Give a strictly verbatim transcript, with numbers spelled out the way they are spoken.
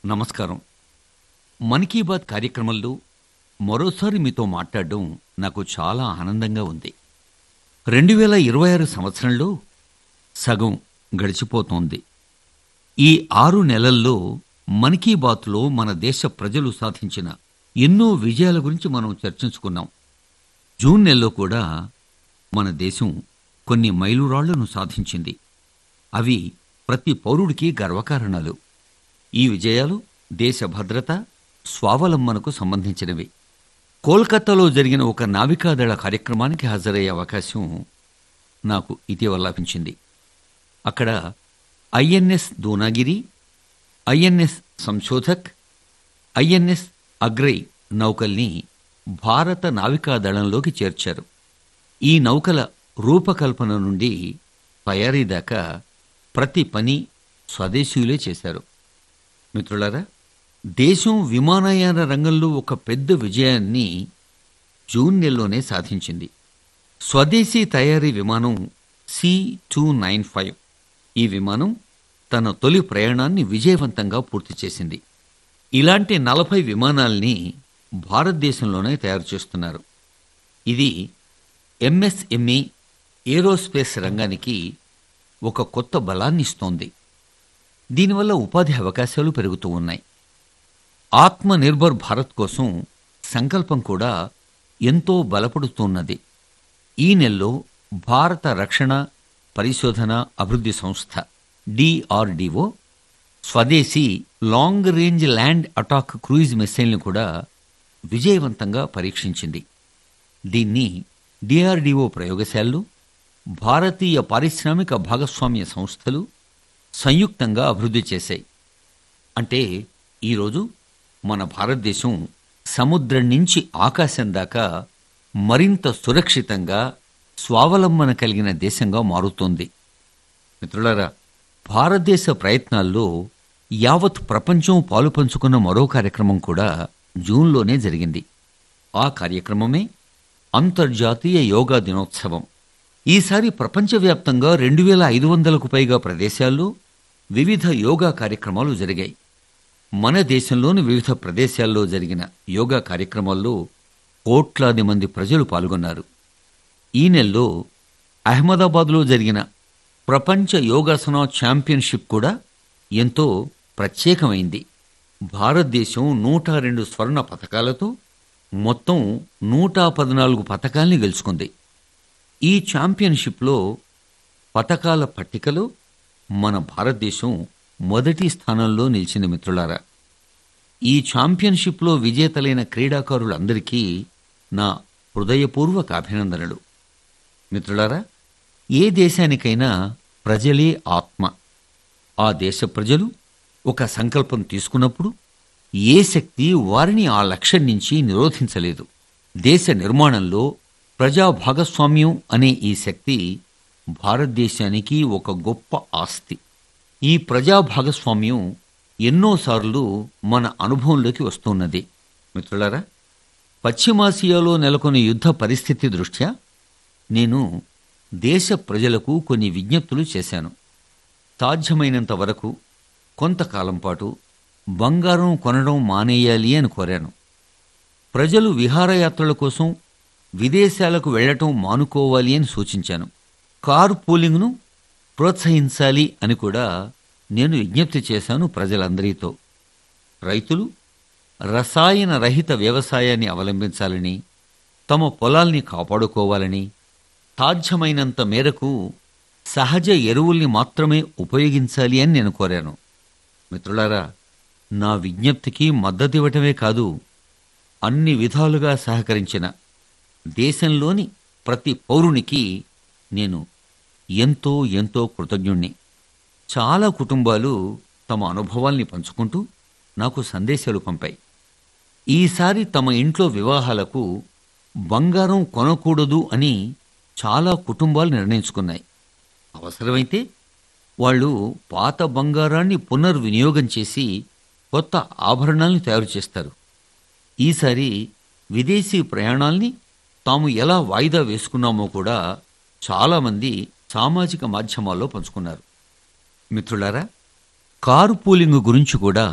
నమస్కారం. మన్ కీ బాత్ కార్యక్రమంలో మరోసారి మీతో మాట్లాడడం నాకు చాలా ఆనందంగా ఉంది. రెండు వేల ఇరవై ఆరు సంవత్సరంలో సగం గడిచిపోతోంది. ఈ ఆరు నెలల్లో మన్ కీ బాత్లో మన దేశ ప్రజలు సాధించిన ఎన్నో విజయాల గురించి మనం చర్చించుకున్నాం. జూన్ నెలలో కూడా మన దేశం కొన్ని మైలురాళ్లను సాధించింది. అవి ప్రతి పౌరుడికి గర్వకారణాలు. ఈ విజయాలు దేశ భద్రత, స్వావలంబనకు సంబంధించినవి. కోల్కతాలో జరిగిన ఒక నావికాదళ కార్యక్రమానికి హాజరయ్యే అవకాశం నాకు ఇటీవల లభించింది. అక్కడ INS Dunagiri, INS Sanshodhak, INS agree నౌకల్ని భారత నావికాదళంలోకి చేర్చారు. ఈ నౌకల రూపకల్పన నుండి తయారీ దాకా ప్రతి పని స్వదేశీయులే చేశారు. మిత్రులారా, దేశం విమానయాన రంగంలో ఒక పెద్ద విజయాన్ని జూన్ నెలలోనే సాధించింది. స్వదేశీ తయారీ విమానం సి టూ నైన్ ఫైవ్. ఈ విమానం తన తొలి ప్రయాణాన్ని విజయవంతంగా పూర్తి చేసింది. ఇలాంటి నలభై విమానాల్ని భారతదేశంలోనే తయారు చేస్తున్నారు. ఇది ఎంఎస్ఎంఈ ఏరోస్పేస్ రంగానికి ఒక కొత్త బలాన్ని ఇస్తోంది. దీనివల్ల ఉపాధి అవకాశాలు పెరుగుతూ ఉన్నాయి. ఆత్మ నిర్భర్ భారత్ కోసం సంకల్పం కూడా ఎంతో బలపడుతున్నది. ఈ నెలలో భారత రక్షణ పరిశోధన అభివృద్ధి సంస్థ డిఆర్డిఓ స్వదేశీ long range land attack cruise మిసైల్ను కూడా విజయవంతంగా పరీక్షించింది. దీన్ని డిఆర్డిఓ ప్రయోగశాలలు, భారతీయ పారిశ్రామిక భాగస్వామ్య సంస్థలు సంయుక్తంగా అభివృద్ధి చేశాయి. అంటే ఈరోజు మన భారతదేశం సముద్రం నుంచి ఆకాశం దాకా మరింత సురక్షితంగా స్వావలంబన కలిగిన దేశంగా మారుతోంది. మిత్రులారా, భారతదేశ ప్రయత్నాల్లో యావత్ ప్రపంచం పాలుపంచుకున్న మరో కార్యక్రమం కూడా జూన్లోనే జరిగింది. ఆ కార్యక్రమమే అంతర్జాతీయ యోగా దినోత్సవం. ఈసారి ప్రపంచవ్యాప్తంగా రెండు వేల ఐదు వందలకు పైగా ప్రదేశాల్లో వివిధ యోగా కార్యక్రమాలు జరిగాయి. మన దేశంలోని వివిధ ప్రదేశాల్లో జరిగిన యోగా కార్యక్రమాల్లో కోట్లాది మంది ప్రజలు పాల్గొన్నారు. ఈ నెలలో అహ్మదాబాద్లో జరిగిన ప్రపంచ యోగాసన ఛాంపియన్షిప్ కూడా ఎంతో ప్రత్యేకమైంది. భారతదేశం నూట రెండు స్వర్ణ పతకాలతో మొత్తం నూట పద్నాలుగు పతకాల్ని గెలుచుకుంది. ఈ ఛాంపియన్షిప్లో పతకాల పట్టికలో మన భారతదేశం మొదటి స్థానంలో నిలిచింది. మిత్రులారా, ఈ ఛాంపియన్షిప్లో విజేతలైన క్రీడాకారులందరికీ నా హృదయపూర్వక అభినందనలు. మిత్రులారా, ఏ దేశానికైనా ప్రజలే ఆత్మ. ఆ దేశ ప్రజలు ఒక సంకల్పం తీసుకున్నప్పుడు ఏ శక్తి వారిని ఆ లక్ష్యం నుంచి నిరోధించలేదు. దేశ నిర్మాణంలో ప్రజా భాగస్వామ్యం అనే ఈ శక్తి భారతదేశానికి ఒక గొప్ప ఆస్తి. ఈ ప్రజా భాగస్వామ్యం ఎన్నోసార్లు మన అనుభవంలోకి వస్తున్నది. మిత్రులారా, పశ్చిమాసియాలో నెలకొన్న యుద్ధ పరిస్థితి దృష్ట్యా నేను దేశ ప్రజలకు కొన్ని విజ్ఞప్తులు చేశాను. సాధ్యమైనంత వరకు కొంతకాలం పాటు బంగారం కొనడం మానేయాలి అని కోరాను. ప్రజలు విహారయాత్రల కోసం విదేశాలకు వెళ్లటం మానుకోవాలి అని సూచించాను. కారు పూలింగ్ను ప్రోత్సహించాలి అని కూడా నేను విజ్ఞప్తి చేశాను ప్రజలందరితో. రైతులు రసాయన రహిత వ్యవసాయాన్ని అవలంబించాలని, తమ పొలాల్ని కాపాడుకోవాలని, సాధ్యమైనంత మేరకు సహజ ఎరువుల్ని మాత్రమే ఉపయోగించాలి అని నేను కోరాను. మిత్రులారా, నా విజ్ఞప్తికి మద్దతివ్వటమే కాదు, అన్ని విధాలుగా సహకరించిన దేశంలోని ప్రతి పౌరునికి నేను ఎంతో ఎంతో కృతజ్ఞుణ్ణి. చాలా కుటుంబాలు తమ అనుభవాల్ని పంచుకుంటూ నాకు సందేశాలు పంపాయి. ఈసారి తమ ఇంట్లో వివాహాలకు బంగారం కొనకూడదు అని చాలా కుటుంబాలు నిర్ణయించుకున్నాయి. అవసరమైతే వాళ్ళు పాత బంగారాన్ని పునర్వినియోగం చేసి కొత్త ఆభరణాల్ని తయారు చేస్తారు. ఈసారి విదేశీ ప్రయాణాల్ని తాము ఎలా వాయిదా వేసుకున్నామో కూడా చాలామంది సామాజిక మాధ్యమాల్లో పంచుకున్నారు. మిత్రులారా, కారు పూలింగ్ గురించి కూడా